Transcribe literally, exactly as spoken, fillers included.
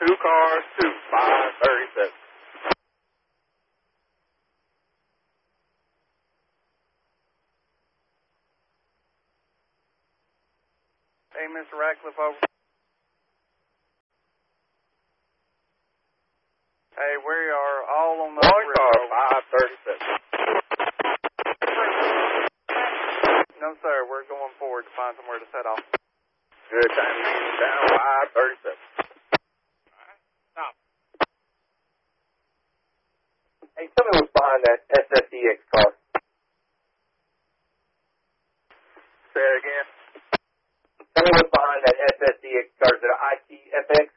Two cars to five thirty-seven. Hey, Mister Ratcliffe, over. Hey, we are all on the One bridge. car, five thirty-seven. No, sir, we're going forward to find somewhere to set off. Good time to get down, five thirty-seven. Stop. Hey, tell me what's behind that S S E X car. Say it again. Tell me what's behind that S S E X car. Is it an I T F X?